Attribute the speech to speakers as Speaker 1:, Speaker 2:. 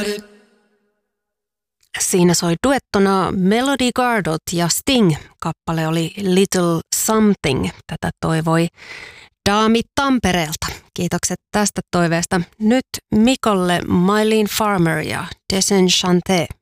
Speaker 1: Siinä soi duettona Melody Gardot ja Sting. Kappale oli Little Something. Tätä toivoi Daami Tampereelta. Kiitokset tästä toiveesta. Nyt Mikolle Mylene Farmer ja Desenchanté.